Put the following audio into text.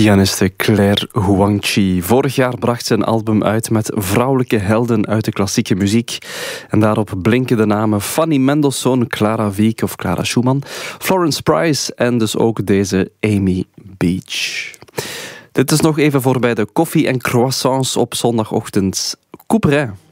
Pianiste Claire Huangchi. Vorig jaar bracht ze een album uit met vrouwelijke helden uit de klassieke muziek. En daarop blinken de namen Fanny Mendelssohn, Clara Wieck of Clara Schumann, Florence Price en dus ook deze Amy Beach. Dit is nog even voorbij de koffie en croissants op zondagochtend. Couperin.